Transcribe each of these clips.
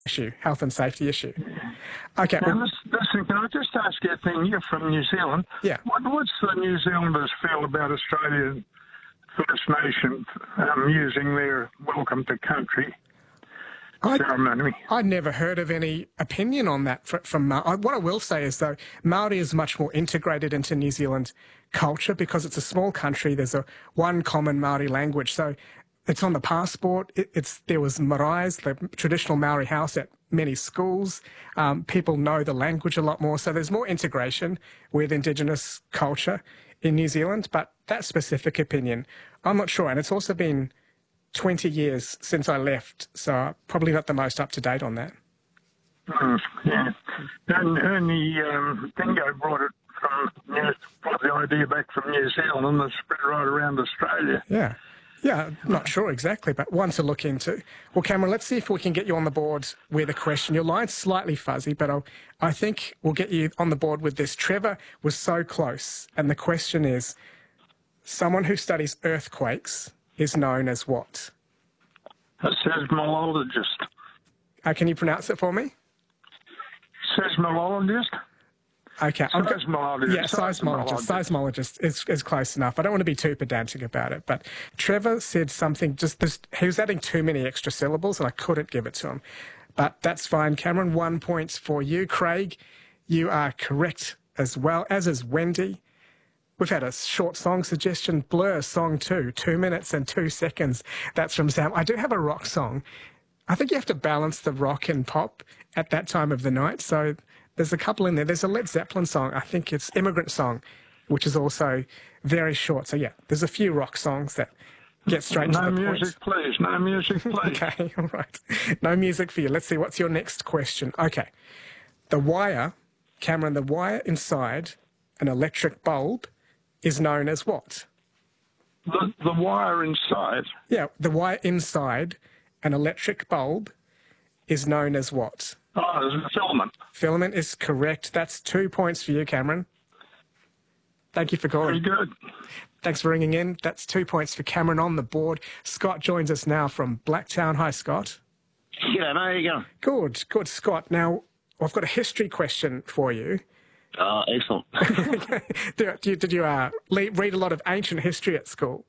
issue, health and safety issue. Okay. Now, listen, can I just ask you a thing? You're from New Zealand. Yeah. What's the New Zealanders feel about Australian First Nation using their welcome to country ceremony? I'd never heard of any opinion on that from Maori. What I will say is, though, Maori is much more integrated into New Zealand culture because it's a small country. There's one common Maori language. So it's on the passport. There was marae's, the traditional Maori house at many schools. People know the language a lot more. So there's more integration with Indigenous culture in New Zealand. But that specific opinion, I'm not sure. And it's also been 20 years since I left, so probably not the most up-to-date on that. Yeah. And the Dingo brought the idea back from New Zealand and it's spread right around Australia. Yeah. Yeah, I'm not sure exactly, but one to look into. Well, Cameron, let's see if we can get you on the board with a question. Your line's slightly fuzzy, but I think we'll get you on the board with this. Trevor was so close, and the question is, someone who studies earthquakes is known as what? A seismologist. Can you pronounce it for me? Seismologist? Okay. Seismologist. Yeah, seismologist. Seismologist is close enough. I don't want to be too pedantic about it, but Trevor said something, he was adding too many extra syllables and I couldn't give it to him. But that's fine, Cameron. 1 point for you. Craig, you are correct as well, as is Wendy. We've had a short song suggestion, Blur song 2, 2 minutes and 2 seconds. That's from Sam. I do have a rock song. I think you have to balance the rock and pop at that time of the night. So there's a couple in there. There's a Led Zeppelin song. I think it's Immigrant Song, which is also very short. So, yeah, there's a few rock songs that get straight to the point. No music, please. No music, please. Okay, all right. No music for you. Let's see, what's your next question? Okay. The wire, Cameron, the wire inside an electric bulb is known as what? The wire inside? Yeah, the wire inside an electric bulb is known as what? Oh, there's a filament. Filament is correct. That's 2 points for you, Cameron. Thank you for calling. Very good. Thanks for ringing in. That's 2 points for Cameron on the board. Scott joins us now from Blacktown. Hi, Scott. G'day, mate. How you going? Good, Scott. Now, I've got a history question for you. Excellent. Did you read a lot of ancient history at school?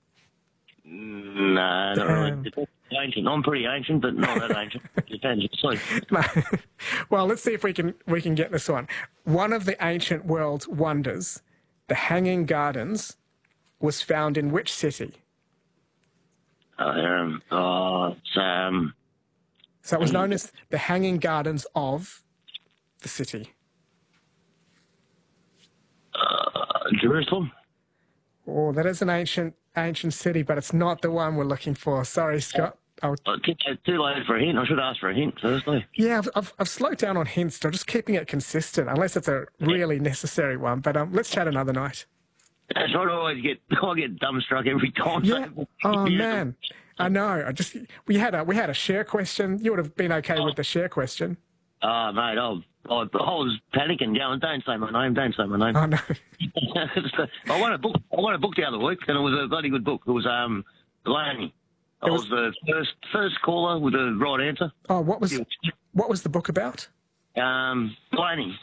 No, not really. Ancient. I'm pretty ancient, but not that ancient. Depends. Well, let's see if we can get this one. One of the ancient world's wonders, the Hanging Gardens, was found in which city? So it was known as the Hanging Gardens of the city. Jerusalem. Oh, that is an ancient city, but it's not the one we're looking for. Sorry, Scott. Too late for a hint. I should ask for a hint, firstly. Yeah, I've slowed down on hints. I'm just keeping it consistent, unless it's a really necessary one. But let's chat another night. That's right. I get dumbstruck every time. Yeah. Oh man, I know. We had a share question. You would have been okay with the share question. Oh, mate, I was panicking, going, don't say my name. Oh, no. I won a book the other week, and it was a bloody good book. It was Blaney. I was the first caller with the right answer. Oh, what was the book about? Blaney,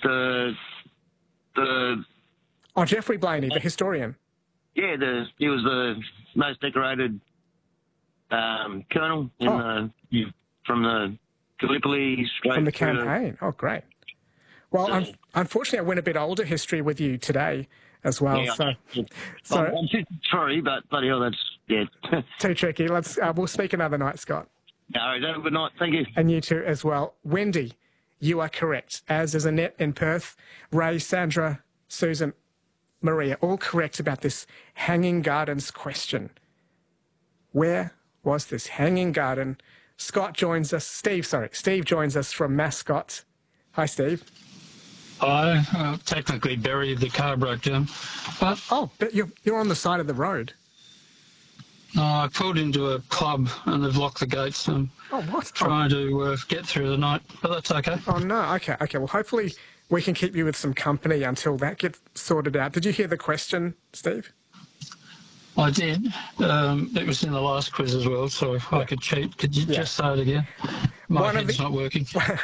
Oh, Geoffrey Blaney, the historian. Yeah, he was the most decorated colonel from the Gallipoli straight from the campaign. Oh, great. Well, unfortunately, I went a bit older history with you today as well. Yeah, so I'm 53, but bloody hell, that's too tricky. We'll speak another night, Scott. No, have a good night. Thank you. And you too as well. Wendy, you are correct, as is Annette in Perth, Ray, Sandra, Susan, Maria, all correct about this Hanging Gardens question. Where was this Hanging Garden? Scott joins us. Steve joins us from Mascot. Hi, Steve. Hi. Technically, Barry, the car broke down. But you're on the side of the road. No, I pulled into a club and they've locked the gates. And trying to get through the night, but that's okay. Oh no. Okay. Well, hopefully we can keep you with some company until that gets sorted out. Did you hear the question, Steve? I did. It was in the last quiz as well, so if I could cheat. Could you just say it again? My head's not working.